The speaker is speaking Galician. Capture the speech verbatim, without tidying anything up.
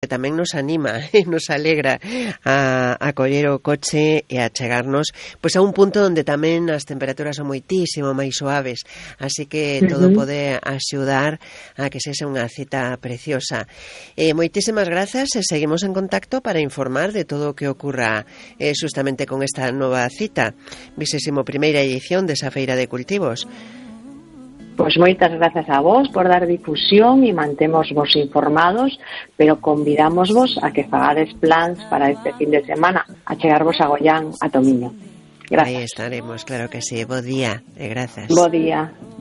que tamén nos anima e nos alegra a, a coller o coche e a chegarnos pois a un punto onde tamén as temperaturas son moitísimo máis suaves, así que todo Uh-huh. pode axudar a que sexa unha cita preciosa. Eh, moitísimas grazas e seguimos en contacto para informar de todo o que ocurra eh, justamente con esta nova cita, vigésimo primeira edición desa Feira de Cultivos. Pois moitas grazas a vos por dar difusión e mantemos vos informados, pero convidamos vos a que fagades plans para este fin de semana, a chegarvos a Goián, a Tomiño. Grazas. Aí estaremos, claro que sí. Bo día e grazas. Bo día.